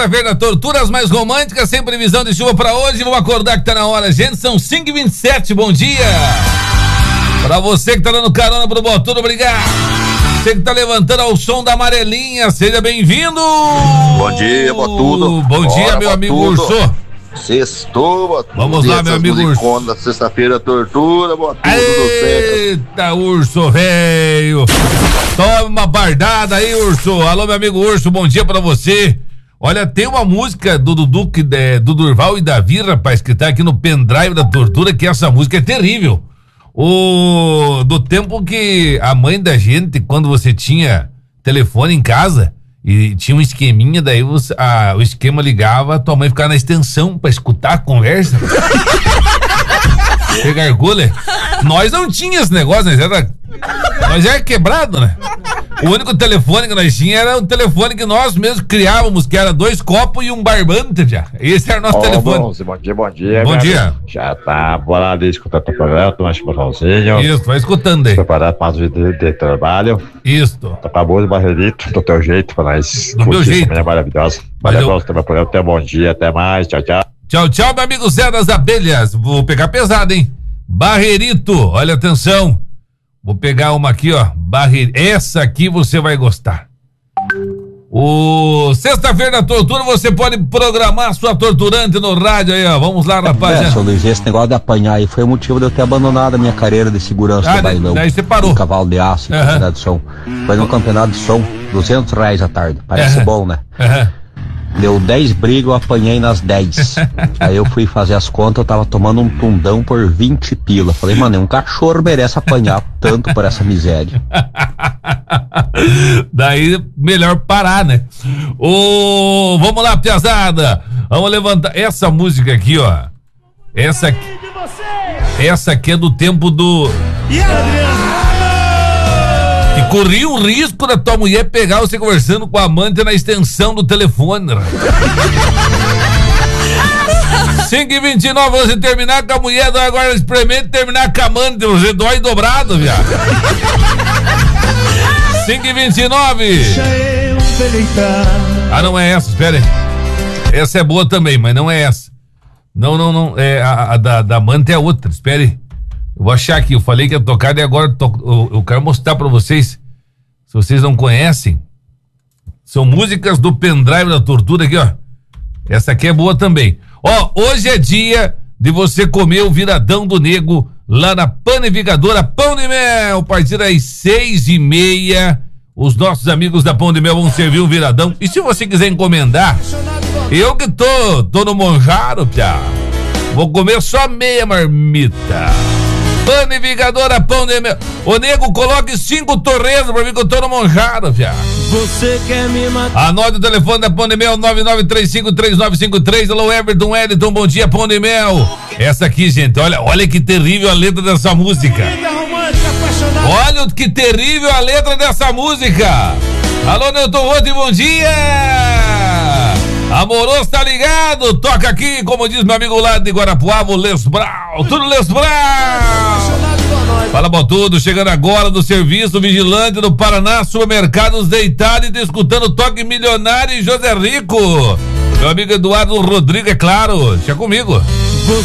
Sexta-feira, torturas mais românticas, sem previsão de chuva pra hoje. Vamos acordar que tá na hora, gente. São 5h27, bom dia. Pra você que tá dando carona pro Botudo, obrigado. Você que tá levantando ao som da amarelinha, seja bem-vindo. Bom dia, Botudo. Bom dia, meu amigo Urso. Sextou, Botudo. Vamos lá, meu amigo Urso. Da sexta-feira, tortura, Botudo. Eita, Urso, velho. Toma uma bardada aí, Urso. Alô, meu amigo Urso, bom dia pra você. Olha, tem uma música do Dudu, do Durval e Davi, rapaz, que tá aqui no pendrive da tortura, que essa música é terrível. Do tempo que a mãe da gente, quando você tinha telefone em casa e tinha um esqueminha, daí o esquema ligava, tua mãe ficava na extensão pra escutar a conversa. Pegar argolha. Nós não tinha esse negócio, nós era quebrado, né? O único telefone que nós tínhamos era o telefone que nós mesmos criávamos, que era 2 copos e um barbante já. Esse era o nosso telefone. Bom dia. Bom dia. Já tá bolado aí escutando o programa, tomando chimarrãozinho. Isso, vai escutando aí. Preparado para as vidas de trabalho. Isso. Acabou de barreirito, do teu jeito, pra nós. Do meu jeito. É maravilhosa. Valeu, até bom dia, até mais, tchau. Tchau, meu amigo Zé das Abelhas. Vou pegar pesado, hein? Barreirito, olha, atenção. Vou pegar uma aqui, ó. Essa aqui você vai gostar. Sexta-feira da tortura, você pode programar sua torturante no rádio aí, ó. Vamos lá, rapaz. Seu Luiz, esse negócio de apanhar aí foi o motivo de eu ter abandonado a minha carreira de segurança do bailão. Daí você parou. Um cavalo de aço, campeonato de som. Foi no campeonato de som, R$200 à tarde. Parece bom, né? Deu 10 brigas, eu apanhei nas 10. Aí eu fui fazer as contas, eu tava tomando um tundão por 20 pila. Falei, mano, um cachorro merece apanhar tanto por essa miséria. Daí, melhor parar, né? Vamos lá, piazada. Vamos levantar. Essa música aqui, ó. Essa aqui é do tempo do... E corria um risco da tua mulher pegar você conversando com a amante na extensão do telefone. 5h29, você terminar com a mulher, agora experimente terminar com a amante, você dói dobrado, viado. 5h29. Ah, não é essa, espera aí. Essa é boa também, mas não é essa. Não, a da amante é outra, espere aí. Eu vou achar aqui, eu falei que ia tocar e agora eu quero mostrar pra vocês, se vocês não conhecem, são músicas do pendrive da tortura aqui, ó. Essa aqui é boa também. Ó, hoje é dia de você comer o viradão do nego lá na panificadora Pão de Mel. A partir das 6h30, os nossos amigos da Pão de Mel vão servir um viradão. E se você quiser encomendar, eu que tô no Monjaro, piá, vou comer só meia marmita. Panificadora Pão de Mel. Ô nego, coloque 5 torresmos pra mim que eu tô no Monjaro, fiado. Você quer me matar? Anote o telefone da Pão de Mel, 99353953. Alô, Everton, Wellington, bom dia, Pão de Mel. Essa aqui, gente, olha que terrível a letra dessa música. Olha que terrível a letra dessa música. Alô, Newton Rotti, bom dia. Amoroso, tá ligado? Toca aqui, como diz meu amigo lá de Guarapuava, o Les Brau. Tudo Les Brau. Fala, Botudo, chegando agora do serviço vigilante do Paraná, supermercados deitado e tá escutando Toque Milionário e José Rico. Meu amigo Eduardo Rodrigues, é claro, deixa comigo.